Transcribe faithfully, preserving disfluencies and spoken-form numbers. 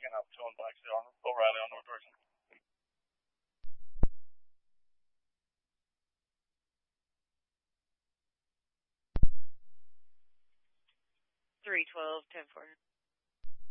picking up two on Blacksea on O'Reilly on North Direction. three twelve, ten four.